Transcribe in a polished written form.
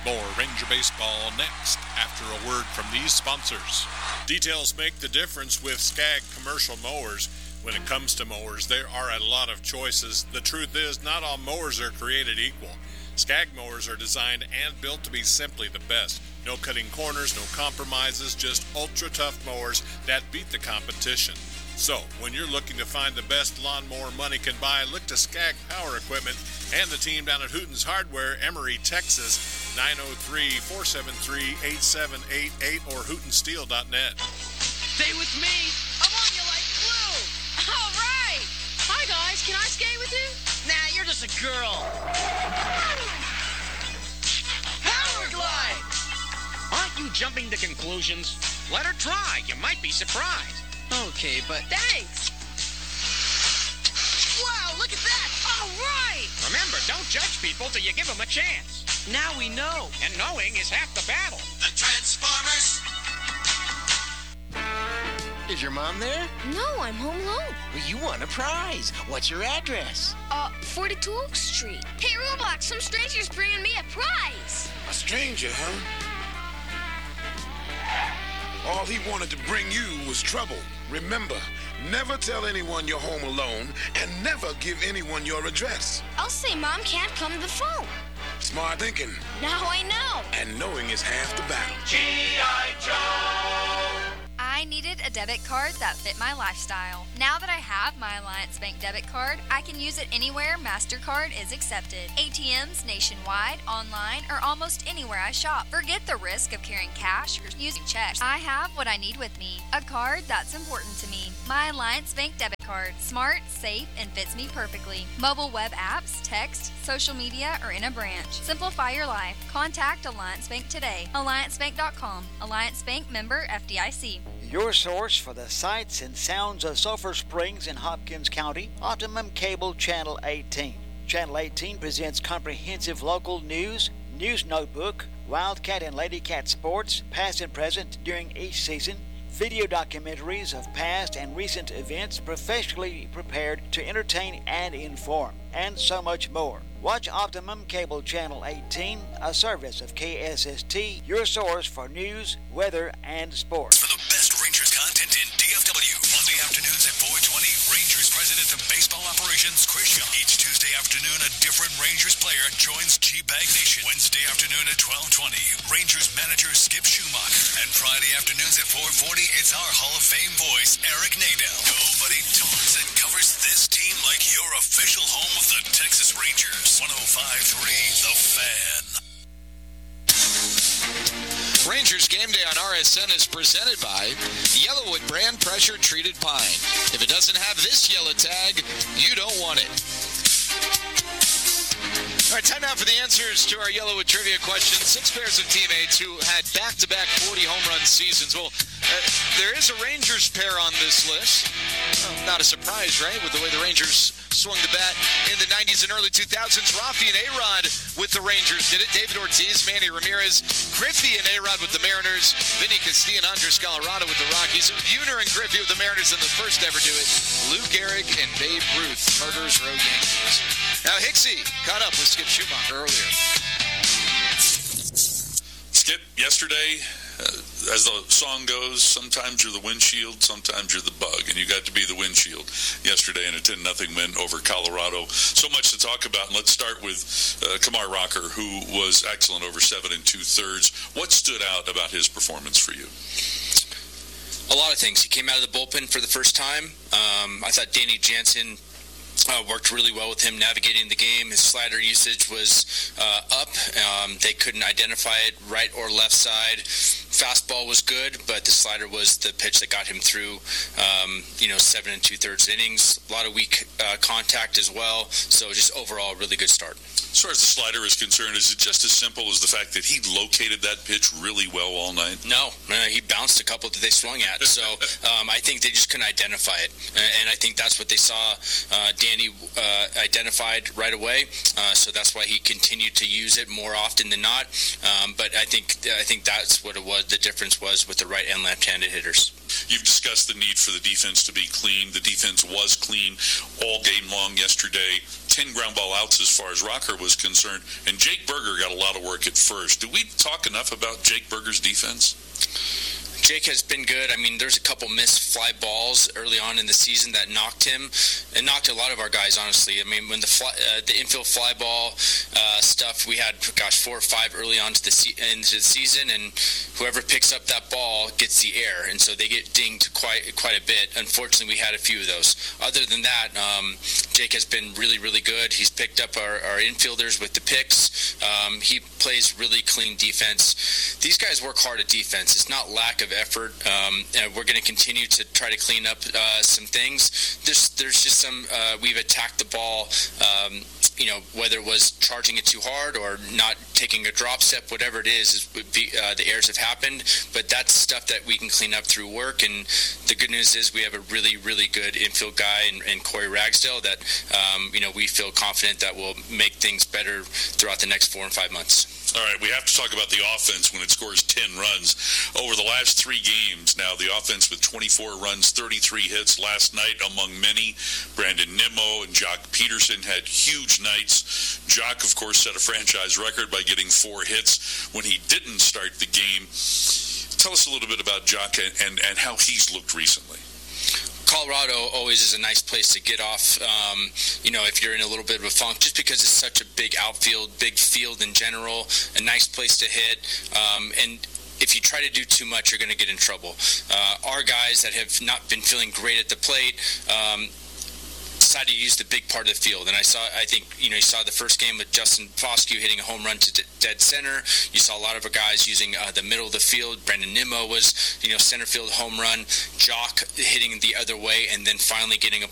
More Ranger Baseball next after a word from these sponsors. Details make the difference with Skag commercial mowers. When it comes to mowers, there are a lot of choices. The truth is, not all mowers are created equal. Skag mowers are designed and built to be simply the best. No cutting corners, no compromises, just ultra-tough mowers that beat the competition. So, when you're looking to find the best lawnmower money can buy, look to Skag Power Equipment and the team down at Hooten's Hardware, Emery, Texas, 903-473-8788 or hootensteel.net. Stay with me. I'm on you like glue. All right. Hi, guys. Can I skate with you? Nah, you're just a girl. Power glide. Aren't you jumping to conclusions? Let her try. You might be surprised. Okay, but thanks. Wow, look at that. All right. Remember, don't judge people till you give them a chance. Now we know. And knowing is half the battle. The Transformers. Is your mom there? No, I'm home alone. Well, you won a prize. What's your address? 42 Oak Street. Hey, Roblox, some stranger's bringing me a prize. A stranger, huh? All he wanted to bring you was trouble. Remember, never tell anyone you're home alone and never give anyone your address. I'll say Mom can't come to the phone. Smart thinking. Now I know. And knowing is half the battle. G.I. Joe! I needed a debit card that fit my lifestyle. Now that I have my Alliance Bank debit card, I can use it anywhere MasterCard is accepted. ATMs nationwide, online, or almost anywhere I shop. Forget the risk of carrying cash or using checks. I have what I need with me. A card that's important to me. My Alliance Bank debit card. Smart, safe, and fits me perfectly. Mobile web apps, text, social media, or in a branch. Simplify your life. Contact Alliance Bank today. AllianceBank.com. Alliance Bank member FDIC. Your source for the sights and sounds of Sulphur Springs in Hopkins County, Optimum Cable Channel 18. Channel 18 presents comprehensive local news, news notebook, Wildcat and Ladycat sports, past and present during each season, video documentaries of past and recent events professionally prepared to entertain and inform, and so much more. Watch Optimum Cable Channel 18, a service of KSST, your source for news, weather, and sports. For the best Rangers content in DFW, Monday afternoons at 4:20, Rangers President of Baseball Operations, Chris Young. Each Tuesday afternoon, a different Rangers player joins G-Bag Nation. Wednesday afternoon at 12:20, Rangers manager Skip Schumacher. And Friday afternoons at 4:40, it's our Hall of Fame voice, Eric Nadel. Nobody talks and covers this team like your official home of the Texas Rangers. 105.3 The Fan. Rangers Game Day on RSN is presented by Yellowwood brand pressure treated pine. If it doesn't have this yellow tag, you don't want it. All right, time now for the answers to our Yellowwood trivia question. 6 pairs of teammates who had back-to-back 40 home run seasons. Well, there is a Rangers pair on this list. Not a surprise, right, with the way the Rangers swung the bat in the 90s and early 2000s. Rafi and A-Rod with the Rangers did it. David Ortiz, Manny Ramirez, Griffey and A-Rod with the Mariners, Vinny Castilla and Andres Colorado with the Rockies, Buhner and Griffey with the Mariners in the first ever do it. Lou Gehrig and Babe Ruth, Murderers Row Yankees. Now Hicksy caught up with Skip Schumacher earlier. Skip, yesterday, as the song goes, sometimes you're the windshield, sometimes you're the bug, and you got to be the windshield yesterday in a 10-0 win over Colorado. So much to talk about, and let's start with Kumar Rocker, who was excellent over 7 2/3. What stood out about his performance for you? A lot of things. He came out of the bullpen for the first time. I thought Danny Jansen worked really well with him navigating the game. His slider usage was up. They couldn't identify it right or left side. Fastball was good, but the slider was the pitch that got him through 7 2/3 innings. A lot of weak contact as well. So just overall, really good start. As far as the slider is concerned, is it just as simple as the fact that he located that pitch really well all night? No, he bounced a couple that they swung at. So I think they just couldn't identify it. And I think that's what they saw Danny identified right away. So that's why he continued to use it more often than not. But I think that's what it was. The difference was with the right and left-handed hitters. You've discussed the need for the defense to be clean. The defense was clean all game long yesterday. 10 ground ball outs as far as Rocker was concerned. And Jake Berger got a lot of work at first. Do we talk enough about Jake Berger's defense? Jake has been good. I mean, there's a couple missed fly balls early on in the season that knocked him, and knocked a lot of our guys, honestly. I mean, when the infield fly ball stuff, we had, 4 or 5 early on into the season, and whoever picks up that ball gets the air, and so they get dinged quite a bit. Unfortunately, we had a few of those. Other than that, Jake has been really, really good. He's picked up our infielders with the picks. He plays really clean defense. These guys work hard at defense. It's not lack of effort. We're going to continue to try to clean up some things. There's just some we've attacked the ball, whether it was charging it too hard or not taking a drop step, whatever it is the errors have happened. But that's stuff that we can clean up through work. And the good news is we have a really, really good infield guy in Corey Ragsdale that we feel confident that will make things better throughout the next 4 and 5 months. All right, we have to talk about the offense when it scores 10 runs. Over the last 3 games now, the offense with 24 runs, 33 hits last night among many. Brandon Nimmo and Jock Peterson had huge nights. Jock, of course, set a franchise record by getting 4 hits when he didn't start the game. Tell us a little bit about Jock and how he's looked recently. Colorado always is a nice place to get off, if you're in a little bit of a funk, just because it's such a big outfield, big field in general, a nice place to hit, and if you try to do too much, you're going to get in trouble. Our guys that have not been feeling great at the plate decided to use the big part of the field. And you saw the first game with Justin Foscue hitting a home run to dead center. You saw a lot of our guys using the middle of the field. Brandon Nimmo was, center field home run. Jock hitting the other way, and then finally getting a